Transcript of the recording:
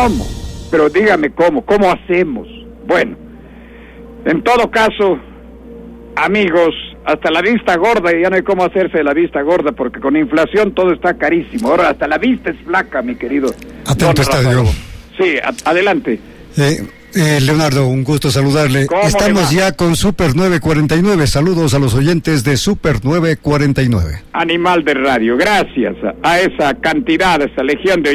¿Cómo? Pero dígame cómo hacemos. Bueno, en todo caso, amigos, hasta la vista gorda, y ya no hay cómo hacerse la vista gorda, porque con inflación todo está carísimo. Ahora hasta la vista es flaca, mi querido. Atento, Estadio. Sí, adelante. Leonardo, un gusto saludarle. Estamos ya con Super 949. Saludos a los oyentes de Super 949. Animal de radio, gracias a esa cantidad, a esa legión de